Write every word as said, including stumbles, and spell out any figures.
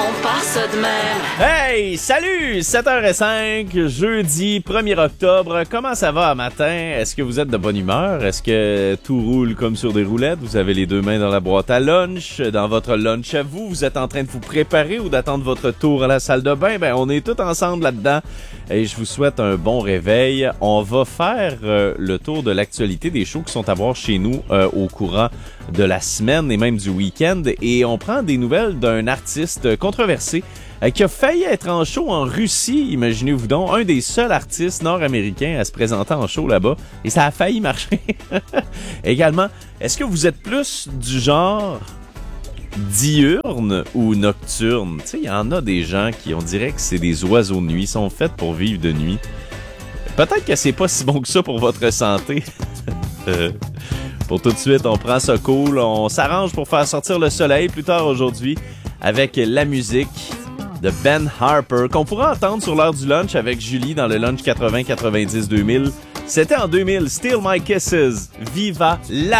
on part ça de même. Hey, salut! sept heures cinq, jeudi premier octobre. Comment ça va matin? Est-ce que vous êtes de bonne humeur? Est-ce que tout roule comme sur des roulettes? Vous avez les deux mains dans la boîte à lunch, dans votre lunch à vous? Vous êtes en train de vous préparer ou d'attendre votre tour à la salle de bain? Ben, on est tous ensemble là-dedans et je vous souhaite un bon réveil. On va faire euh, le tour de l'actualité des shows qui sont à voir chez nous euh, au courant de la semaine et même du week-end. Et on prend des nouvelles d'un artiste controversé euh, qui a failli être en show en Russie, imaginez-vous donc, un des seuls artistes nord-américains à se présenter en show là-bas, et ça a failli marcher. Également, est-ce que vous êtes plus du genre diurne ou nocturne? Tu sais, il y en a des gens qui, on dirait que c'est des oiseaux de nuit, ils sont faits pour vivre de nuit. Peut-être que c'est pas si bon que ça pour votre santé. euh, pour tout de suite, on prend ça cool, on s'arrange pour faire sortir le soleil plus tard aujourd'hui avec la musique de Ben Harper, qu'on pourra entendre sur l'heure du lunch avec Julie dans le lunch quatre-vingts quatre-vingt-dix deux mille. C'était en deux mille, Steal My Kisses, Viva la